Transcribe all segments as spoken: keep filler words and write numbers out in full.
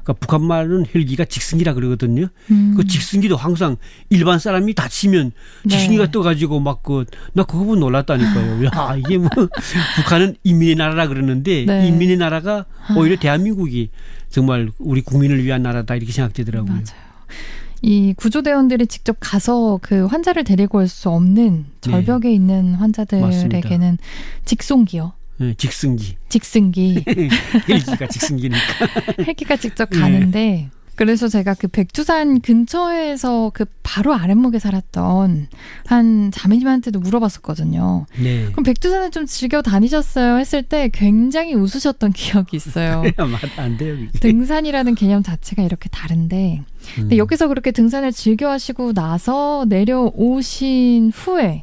그러니까 북한 말은 헬기가 직승기라 그러거든요. 음. 그 직승기도 항상 일반 사람이 다치면 직승기가 네. 떠가지고 막 그 나 그거 보고 놀랐다니까요. 야 이게 뭐 북한은 인민의 나라라 그러는데 네. 인민의 나라가 오히려 대한민국이 정말 우리 국민을 위한 나라다 이렇게 생각되더라고요. 맞아요. 이 구조대원들이 직접 가서 그 환자를 데리고 올 수 없는 절벽에 네. 있는 환자들에게는 맞습니다. 직송기요. 네, 직승기. 직승기. 헬기가 직승기니까. 헬기가 직접 가는데 네. 그래서 제가 그 백두산 근처에서 그 바로 아랫목에 살았던 한 자매님한테도 물어봤었거든요. 네. 그럼 백두산을 좀 즐겨 다니셨어요? 했을 때 굉장히 웃으셨던 기억이 있어요. 안 돼요. 이게. 등산이라는 개념 자체가 이렇게 다른데 음. 근데 여기서 그렇게 등산을 즐겨 하시고 나서 내려오신 후에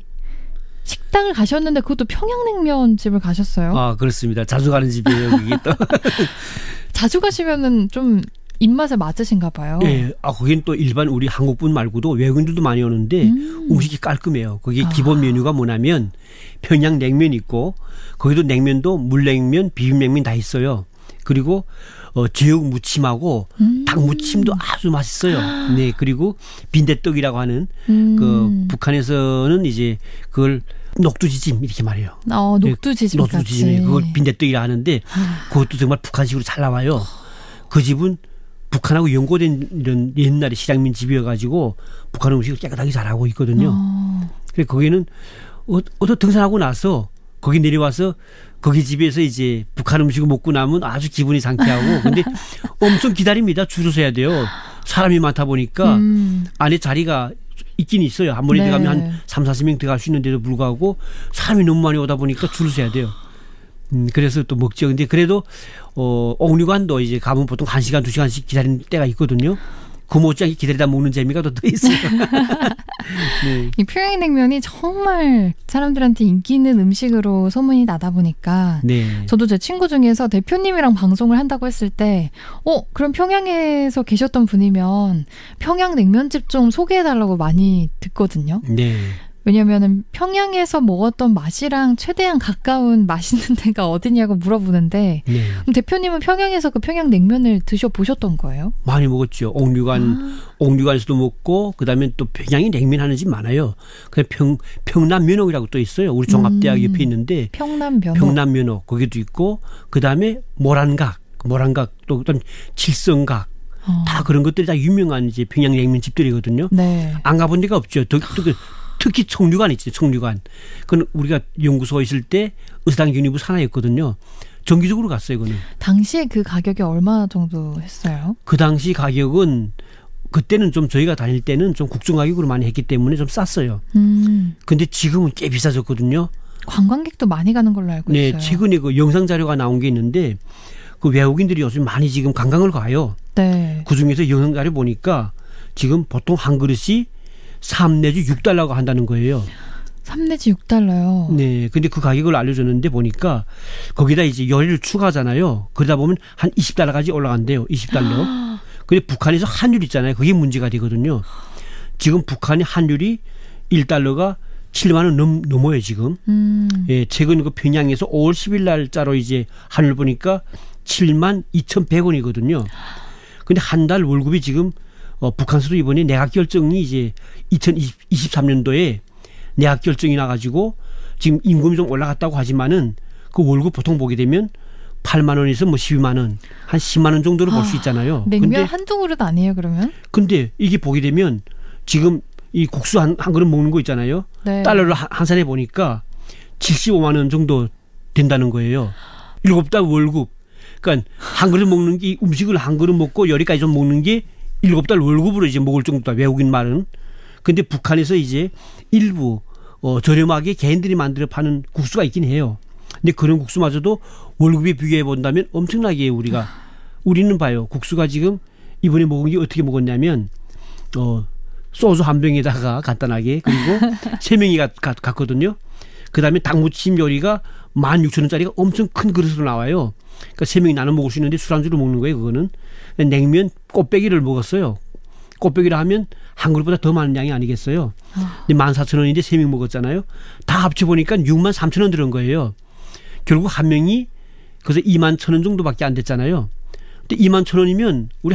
식당을 가셨는데 그것도 평양냉면집을 가셨어요? 아 그렇습니다. 자주 가는 집이에요. 이게 또. 자주 가시면은 좀 입맛에 맞으신가 봐요. 네. 아, 거긴 또 일반 우리 한국분 말고도 외국인들도 많이 오는데 음. 음식이 깔끔해요. 거기 아. 기본 메뉴가 뭐냐면 평양냉면 있고 거기도 냉면도 물냉면, 비빔냉면 다 있어요. 그리고 어, 제육 무침하고 음. 닭 무침도 아주 맛있어요. 네. 그리고 빈대떡이라고 하는 음. 그 북한에서는 이제 그걸 녹두지짐 이렇게 말해요. 어, 녹두지짐 같이. 녹두지짐 그걸 빈대떡이라 하는데 그것도 정말 북한식으로 잘 나와요. 그 집은 북한하고 연고된 이런 옛날에 실향민 집이어가지고 북한 음식을 깨끗하게 잘하고 있거든요. 어. 그래서 거기는 어디 등산하고 나서 거기 내려와서 거기 집에서 이제 북한 음식을 먹고 나면 아주 기분이 상쾌하고 근데 엄청 기다립니다. 줄을 서야 돼요. 사람이 많다 보니까 음. 안에 자리가 있긴 있어요. 한 번에 네. 들어가면 한 삼사십 명 들어갈 수 있는데도 불구하고 사람이 너무 많이 오다 보니까 줄을 서야 돼요. 음, 그래서 또 먹죠. 근데 그래도, 어, 옥류관도 이제 가면 보통 한 시간, 두 시간씩 기다리는 때가 있거든요. 그 못지않게 기다리다 먹는 재미가 더 더 있어요. 네. 이 평양냉면이 정말 사람들한테 인기 있는 음식으로 소문이 나다 보니까 네. 저도 제 친구 중에서 대표님이랑 방송을 한다고 했을 때 어, 그럼 평양에서 계셨던 분이면 평양냉면집 좀 소개해달라고 많이 듣거든요. 네. 왜냐하면 평양에서 먹었던 맛이랑 최대한 가까운 맛있는 데가 어디냐고 물어보는데 네. 그럼 대표님은 평양에서 그 평양냉면을 드셔보셨던 거예요? 많이 먹었죠. 옥류관, 아. 옥류관에서도 먹고 그다음에 또 평양에 냉면 하는 집 많아요. 그냥 평, 평남면옥이라고 또 있어요. 우리 종합대학 음. 옆에 있는데 평남면옥. 평남면옥 거기도 있고 그다음에 모란각, 모란각 또 그다음 칠성각 어. 다 그런 것들이 다 유명한 이제 평양냉면 집들이거든요. 네. 안 가본 데가 없죠. 더, 더, 특히 청류관 있죠. 청류관. 그건 우리가 연구소에 있을 때 의사당 균이부 산하였거든요. 정기적으로 갔어요. 그거는. 당시에 그 가격이 얼마 정도 했어요? 그 당시 가격은 그때는 좀 저희가 다닐 때는 좀 국중 가격으로 많이 했기 때문에 좀 쌌어요. 음. 근데 지금은 꽤 비싸졌거든요. 관광객도 많이 가는 걸로 알고 네, 있어요. 최근에 그 영상 자료가 나온 게 있는데 그 외국인들이 요즘 많이 지금 관광을 가요. 네. 그중에서 영상 자료 보니까 지금 보통 한 그릇이 삼 내지 육 달러가 한다는 거예요. 삼 내지 육 달러요? 네. 근데 그 가격을 알려줬는데 보니까 거기다 이제 요리를 추가하잖아요. 그러다 보면 한 이십 달러까지 올라간대요. 이십 달러. 근데 북한에서 환율 있잖아요. 그게 문제가 되거든요. 지금 북한의 환율이 일 달러가 칠만 원 넘, 넘어요, 지금. 음. 예, 최근 그 평양에서 오월 십일 날짜로 이제 환율 보니까 칠만 이천백 원이거든요. 근데 한 달 월급이 지금 어, 북한에서도 이번에 내각 결정이 이제 이천이십삼 년도에 내각 결정이 나가지고 지금 임금이 좀 올라갔다고 하지만은 그 월급 보통 보게 되면 팔만 원에서 뭐 십이만 원, 한 십만 원 정도로 볼 수 있잖아요. 아, 냉면 근데, 한두 그릇 아니에요, 그러면? 근데 이게 보게 되면 지금 이 국수 한, 한 그릇 먹는 거 있잖아요. 네. 달러로 환산해 보니까 칠십오만 원 정도 된다는 거예요. 일곱 달 월급. 그러니까 한 그릇 먹는 게 음식을 한 그릇 먹고 요리까지 좀 먹는 게 일곱 달 월급으로 이제 먹을 정도다. 외국인 말은. 근데 북한에서 이제 일부 어, 저렴하게 개인들이 만들어 파는 국수가 있긴 해요. 근데 그런 국수마저도 월급에 비교해 본다면 엄청나게 우리가 우리는 봐요. 국수가 지금 이번에 먹은 게 어떻게 먹었냐면 어, 소주 한 병에다가 간단하게 그리고 세 명이 가, 가, 갔거든요. 그다음에 닭무침 요리가 만 육천 원짜리가 엄청 큰 그릇으로 나와요. 그러니까 세 명이 나눠 먹을 수 있는데 술안주로 먹는 거예요. 그거는. 냉면 꽃배기를 먹었어요. 꽃배기를 하면 한 그릇보다 더 많은 양이 아니겠어요. 근데 만 사천 원인데 세 명 먹었잖아요. 다 합쳐보니까 육만 삼천 원 들은 거예요. 결국 한 명이 그래서 이만 천 원 정도밖에 안 됐잖아요. 근데 이만 천 원이면 우리